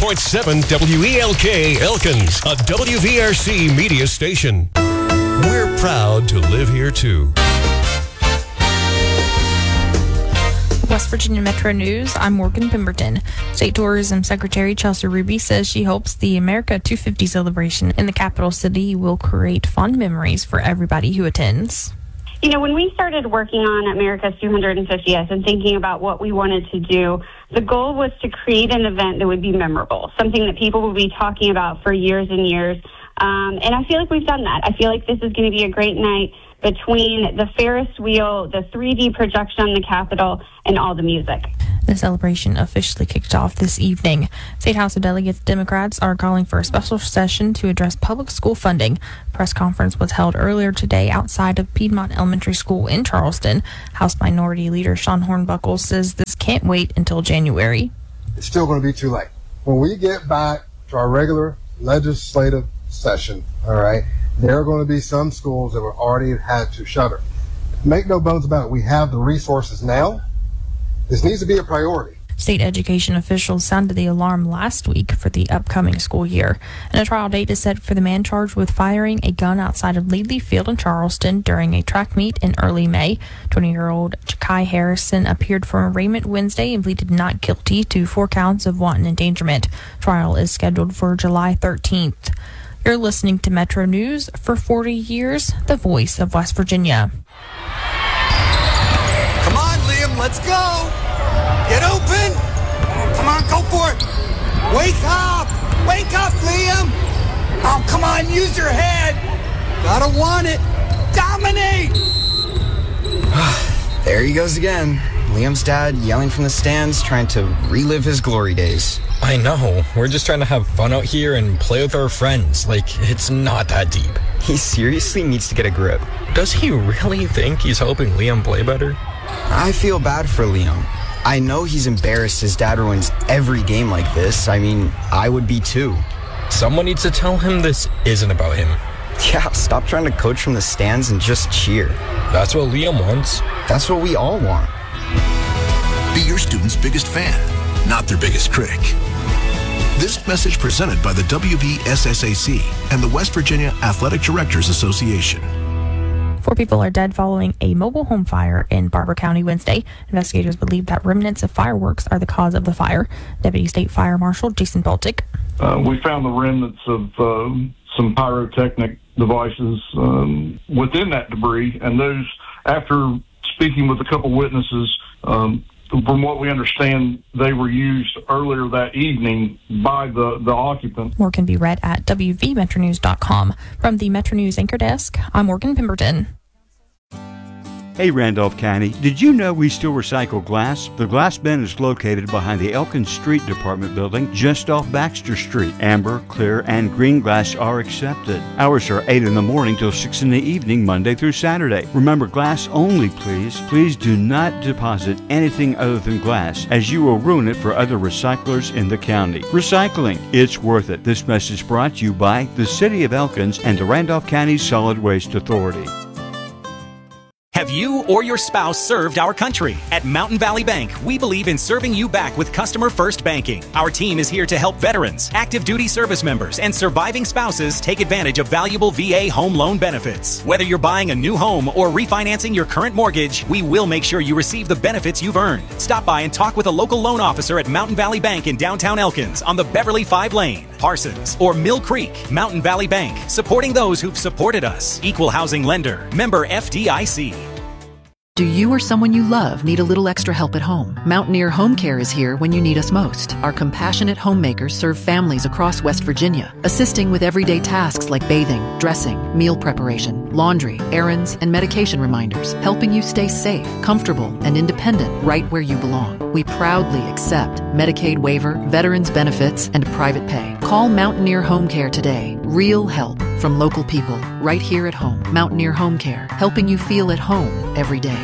101.7 WELK Elkins, a WVRC media station. We're proud to live here, too. West Virginia Metro News, I'm Morgan Pemberton. State Tourism Secretary Chelsea Ruby says she hopes the America 250 celebration in the capital city will create fond memories for everybody who attends. You know, when we started working on America's 250th and thinking about what we wanted to do, the goal was to create an event that would be memorable, something that people would be talking about for years and years. And I feel like we've done that. I feel like this is going to be a great night between the Ferris wheel, the 3D projection on the Capitol, and all the music. The celebration officially kicked off this evening. State House of Delegates Democrats are calling for a special session to address public school funding. A press conference was held earlier today outside of Piedmont Elementary School in Charleston. House Minority Leader Sean Hornbuckle says this can't wait until January. It's still going to be too late. When we get back to our regular legislative session, all right, there are going to be some schools that have already had to shutter. Make no bones about it. We have the resources now. This needs to be a priority. State education officials sounded the alarm last week for the upcoming school year. And a trial date is set for the man charged with firing a gun outside of Ladley Field in Charleston during a track meet in early May. 20-year-old Ja'Kai Harrison appeared for arraignment Wednesday and pleaded not guilty to 4 counts of wanton endangerment. Trial is scheduled for July 13th. You're listening to Metro News. For 40 years, the voice of West Virginia. Come on, Liam, let's go. Get open. Come on, go for it. Wake up. Wake up, Liam. Oh, come on, use your head. Gotta want it. Dominate. There he goes again. Liam's dad yelling from the stands, trying to relive his glory days. I know. We're just trying to have fun out here and play with our friends. Like, it's not that deep. He seriously needs to get a grip. Does he really think he's helping Liam play better? I feel bad for Liam. I know he's embarrassed his dad ruins every game like this. I mean, I would be too. Someone needs to tell him this isn't about him. Yeah, stop trying to coach from the stands and just cheer. That's what Liam wants. That's what we all want. Be your student's biggest fan, not their biggest critic. This message presented by the WVSSAC and the West Virginia Athletic Directors Association. 4 people are dead following a mobile home fire in Barber County Wednesday. Investigators believe that remnants of fireworks are the cause of the fire. Deputy State Fire Marshal Jason Baltic. We found the remnants of some pyrotechnic devices within that debris, and those, after speaking with a couple witnesses, from what we understand, they were used earlier that evening by the occupant. More can be read at WVMetroNews.com. From the Metro News Anchor Desk, I'm Morgan Pemberton. Hey Randolph County, did you know we still recycle glass? The glass bin is located behind the Elkins Street Department building just off Baxter Street. Amber, clear, and green glass are accepted. Hours are 8 in the morning till 6 in the evening, Monday through Saturday. Remember, glass only, please. Please do not deposit anything other than glass, as you will ruin it for other recyclers in the county. Recycling, it's worth it. This message brought to you by the City of Elkins and the Randolph County Solid Waste Authority. Have you or your spouse served our country? At Mountain Valley Bank, we believe in serving you back with customer first banking. Our team is here to help veterans, active duty service members, and surviving spouses take advantage of valuable VA home loan benefits. Whether you're buying a new home or refinancing your current mortgage, we will make sure you receive the benefits you've earned. Stop by and talk with a local loan officer at Mountain Valley Bank in downtown Elkins on the Beverly 5 Lane, Parsons, or Mill Creek. Mountain Valley Bank, supporting those who've supported us. Equal housing lender, member FDIC. Do you or someone you love need a little extra help at home? Mountaineer Home Care is here when you need us most. Our compassionate homemakers serve families across West Virginia, assisting with everyday tasks like bathing, dressing, meal preparation, laundry, errands, and medication reminders, helping you stay safe, comfortable, and independent right where you belong. We proudly accept Medicaid waiver, veterans benefits, and private pay. Call Mountaineer Home Care today. Real help from local people right here at home. Mountaineer Home Care, helping you feel at home every day.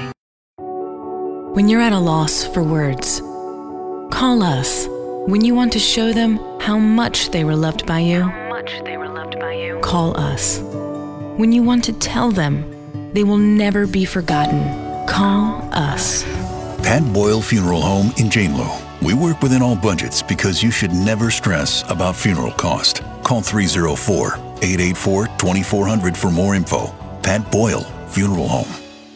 When you're at a loss for words, call us. When you want to show them how much they were loved by you, call us. When you want to tell them they will never be forgotten, call us. Pat Boyle Funeral Home in Janelo. We work within all budgets because you should never stress about funeral cost. Call 304-884-2400 for more info. Pat Boyle Funeral Home.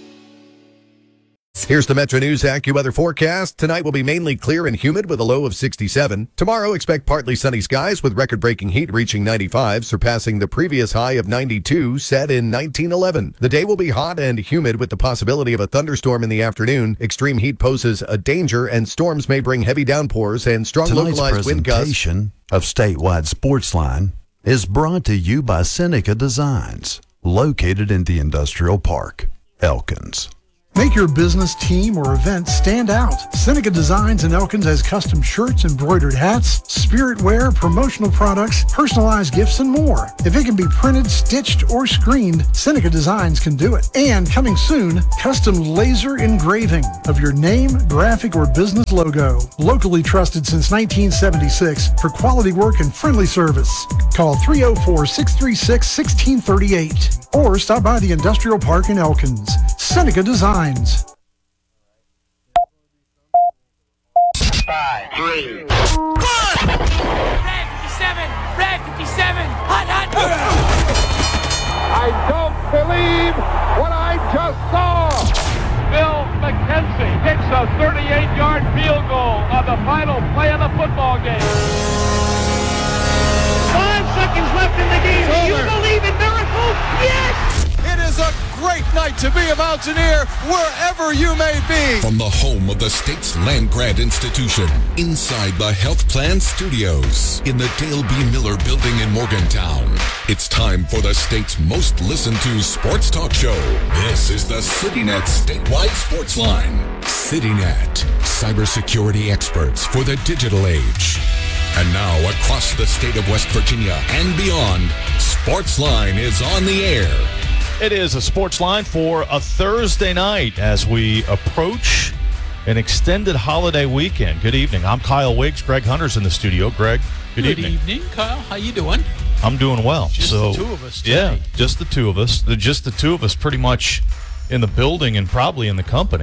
Here's the Metro News AccuWeather forecast. Tonight will be mainly clear and humid with a low of 67. Tomorrow, expect partly sunny skies with record-breaking heat reaching 95, surpassing the previous high of 92 set in 1911. The day will be hot and humid with the possibility of a thunderstorm in the afternoon. Extreme heat poses a danger, and storms may bring heavy downpours and strong localized wind gusts. Tonight's presentation of Statewide Sportsline is brought to you by Seneca Designs, located in the Industrial Park, Elkins. Make your business, team, or event stand out. Seneca Designs in Elkins has custom shirts, embroidered hats, spirit wear, promotional products, personalized gifts, and more. If it can be printed, stitched, or screened, Seneca Designs can do it. And coming soon, custom laser engraving of your name, graphic, or business logo. Locally trusted since 1976 for quality work and friendly service. Call 304-636-1638 or stop by the Industrial Park in Elkins. Seneca Designs. 5, 3, 1. Red 57, hot. I don't believe what I just saw. Bill McKenzie hits a 38-yard field goal on the final play of the football game. 5 seconds left in the game. Do you believe in miracles? Yes! It is a great night to be a Mountaineer wherever you may be. From the home of the state's land grant institution, inside the Health Plan Studios, in the Dale B. Miller Building in Morgantown, it's time for the state's most listened to sports talk show. This is the CityNet Statewide Sports Line. CityNet, cybersecurity experts for the digital age. And now, across the state of West Virginia and beyond, Sportsline is on the air. It is a sports line for a Thursday night as we approach an extended holiday weekend. Good evening. I'm Kyle Wiggs. Greg Hunter's in the studio. Greg, good evening. Good evening, Kyle. How you doing? I'm doing well. Just the two of us today. Yeah, just the two of us. Just the two of us pretty much in the building and probably in the company.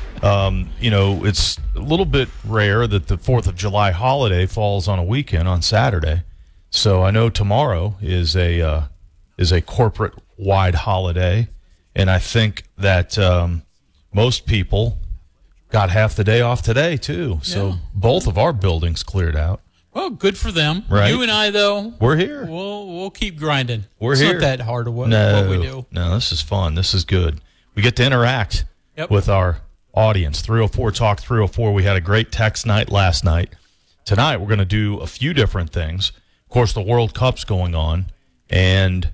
It's a little bit rare that the 4th of July holiday falls on a weekend on Saturday. So I know tomorrow is a corporate-wide holiday, and I think that most people got half the day off today, too. So both of our buildings cleared out. Well, good for them. Right. You and I, though, we're here. We'll keep grinding. We're here. It's not that hard what we do. No, this is fun. This is good. We get to interact with our audience. 304 Talk 304. We had a great text night last night. Tonight, we're going to do a few different things. Of course, the World Cup's going on, and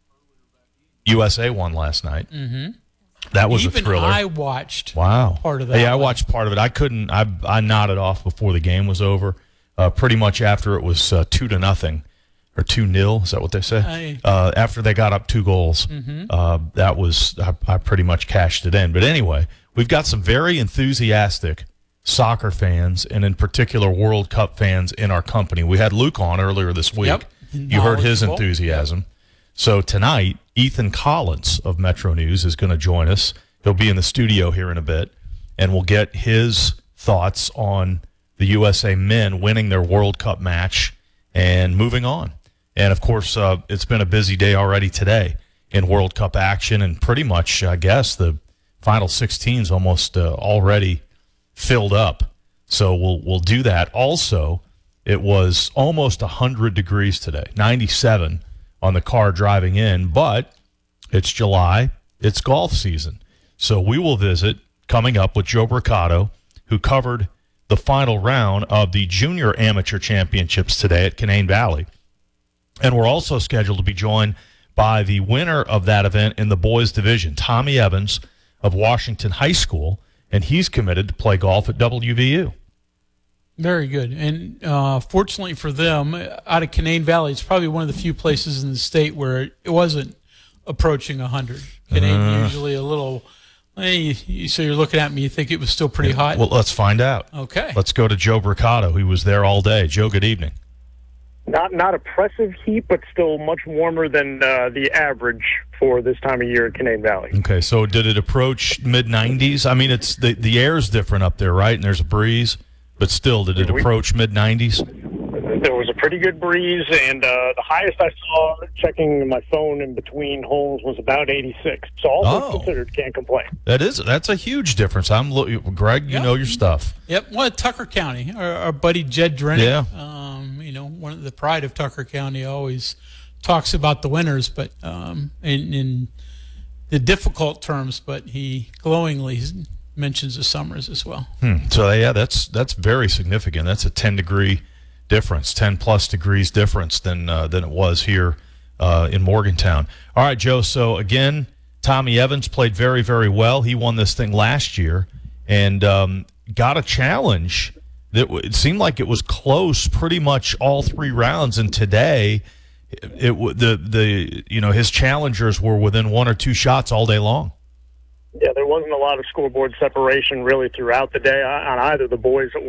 USA won last night. Mm-hmm. That was Even a thriller. I watched part of that. Yeah, I watched part of it. I couldn't. I nodded off before the game was over. Pretty much after it was 2-0 or 2-0. Is that what they say? After they got up 2 goals, that was I pretty much cashed it in. But anyway, we've got some very enthusiastic soccer fans, and in particular World Cup fans in our company. We had Luke on earlier this week. Yep. You heard his enthusiasm. Yep. So tonight, Ethan Collins of Metro News is going to join us. He'll be in the studio here in a bit, and we'll get his thoughts on the USA men winning their World Cup match and moving on. And, of course, it's been a busy day already today in World Cup action, and pretty much, I guess, the final 16's almost already filled up. So we'll do that. Also, it was almost 100 degrees today, 97 on the car driving in, but it's July, it's golf season. So we will visit, coming up, with Joe Bricado, who covered the final round of the Junior Amateur Championships today at Canaan Valley. And we're also scheduled to be joined by the winner of that event in the boys division, Tommy Evans of Washington High School, and he's committed to play golf at WVU. Very good. And fortunately for them, out of Canaan Valley, it's probably one of the few places in the state where it wasn't approaching 100. Canaan usually a little, so you're looking at me, you think it was still pretty hot? Well, let's find out. Okay. Let's go to Joe Bricado, who was there all day. Joe, good evening. Not oppressive heat, but still much warmer than the average for this time of year in Canaan Valley. Okay, so did it approach mid-90s? I mean, it's the air's different up there, right? And there's a breeze. But still, did it approach mid-90s? There was a pretty good breeze, and the highest I saw checking my phone in between holes was about 86. So all things considered, can't complain. That's a huge difference. Greg, you know your stuff. Yep. Well, Tucker County, our buddy Jed Drennick. Yeah. One of the pride of Tucker County always talks about the winners, but in the difficult terms, but he glowingly mentions the summers as well. So yeah, that's very significant. That's a 10-degree difference, 10+ degrees difference than it was here in Morgantown. All right, Joe. So again, Tommy Evans played very, very well. He won this thing last year and got a challenge that it seemed like it was close pretty much all 3 rounds. And today, his challengers were within 1 or 2 shots all day long. Yeah, there wasn't a lot of scoreboard separation really throughout the day on either the boys